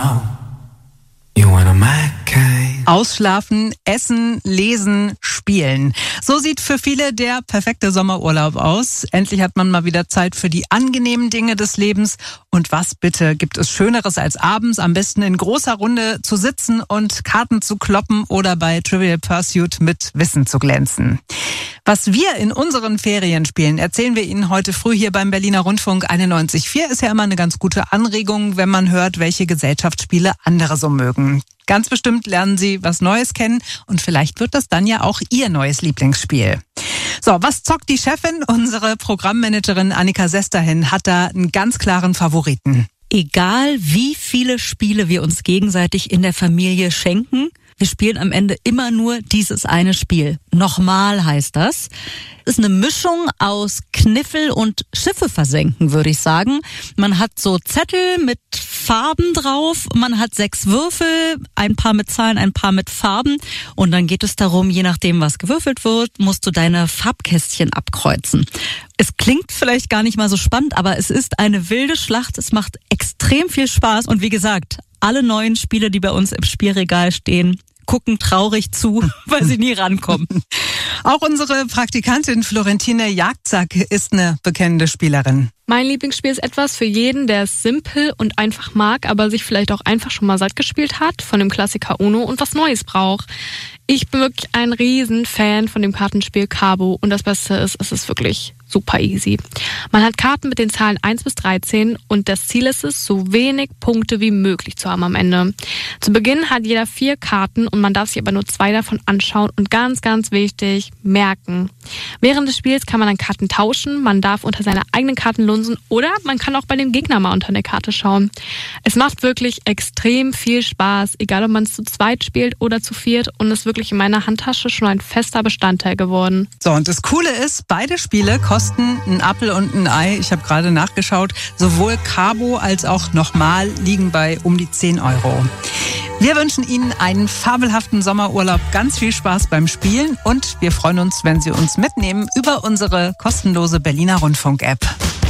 Ausschlafen, essen, lesen, spielen. So sieht für viele der perfekte Sommerurlaub aus. Endlich hat man mal wieder Zeit für die angenehmen Dinge des Lebens. Und was bitte gibt es Schöneres als abends am besten in großer Runde zu sitzen und Karten zu kloppen oder bei Trivial Pursuit mit Wissen zu glänzen. Was wir in unseren Ferien spielen, erzählen wir Ihnen heute früh hier beim Berliner Rundfunk 91.4. Ist ja immer eine ganz gute Anregung, wenn man hört, welche Gesellschaftsspiele andere so mögen. Ganz bestimmt lernen Sie was Neues kennen und vielleicht wird das dann ja auch Ihr neues Lieblingsspiel. So, was zockt die Chefin? Unsere Programmmanagerin Annika Sesterhin hat da einen ganz klaren Favoriten. Egal wie viele Spiele wir uns gegenseitig in der Familie schenken, wir spielen am Ende immer nur dieses eine Spiel. Nochmal heißt das. Ist eine Mischung aus Kniffel und Schiffe versenken, würde ich sagen. Man hat so Zettel mit Farben drauf, man hat 6 Würfel, ein paar mit Zahlen, ein paar mit Farben. Und dann geht es darum, je nachdem, was gewürfelt wird, musst du deine Farbkästchen abkreuzen. Es klingt vielleicht gar nicht mal so spannend, aber es ist eine wilde Schlacht. Es macht extrem viel Spaß. Und wie gesagt, alle neuen Spiele, die bei uns im Spielregal stehen, gucken traurig zu, weil sie nie rankommen. Auch unsere Praktikantin Florentine Jagdsack ist eine bekennende Spielerin. Mein Lieblingsspiel ist etwas für jeden, der es simpel und einfach mag, aber sich vielleicht auch einfach schon mal satt gespielt hat von dem Klassiker Uno und was Neues braucht. Ich bin wirklich ein Riesenfan von dem Kartenspiel Cabo und das Beste ist, es ist wirklich super easy. Man hat Karten mit den Zahlen 1 bis 13 und das Ziel ist es, so wenig Punkte wie möglich zu haben am Ende. Zu Beginn hat jeder 4 Karten und man darf sich aber nur 2 davon anschauen und ganz, ganz wichtig, merken. Während des Spiels kann man dann Karten tauschen, man darf unter seine eigenen Karten lunsen oder man kann auch bei dem Gegner mal unter eine Karte schauen. Es macht wirklich extrem viel Spaß, egal ob man es zu zweit spielt oder zu viert und ist wirklich in meiner Handtasche schon ein fester Bestandteil geworden. So, und das Coole ist, beide Spiele kosten einen Apfel und ein Ei. Ich habe gerade nachgeschaut. Sowohl Cabo als auch Nochmal liegen bei um die 10 Euro. Wir wünschen Ihnen einen fabelhaften Sommerurlaub, ganz viel Spaß beim Spielen und wir freuen uns, wenn Sie uns mitnehmen über unsere kostenlose Berliner Rundfunk-App.